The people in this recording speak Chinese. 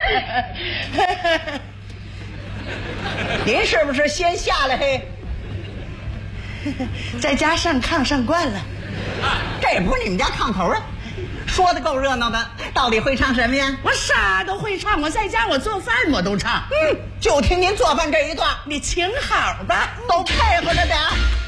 您是不是先下来嘿？ 在家上炕上惯了， 这也不是你们家炕头啊！说的够热闹的，到底会唱什么呀？ 我啥都会唱，我在家我做饭我都唱。 就听您做饭这一段， 你请好吧， 都配合着点。